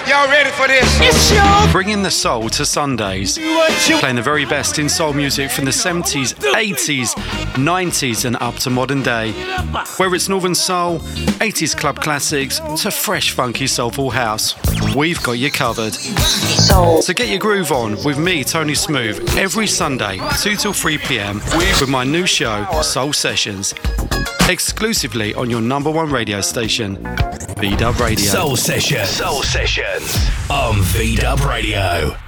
Y'all ready for this? Bringing the soul to Sundays. Playing the very best in soul music from the 70s, 80s, 90s and up to modern day. Whether it's Northern Soul, 80s club classics to fresh funky soulful house, we've got you covered. So get your groove on with me, Tony Smooth, every Sunday 2 till 3 p.m. with my new show, Soul Sessions. Exclusively on your number one radio station, V-Dub Radio. Soul Sessions on V-Dub Radio.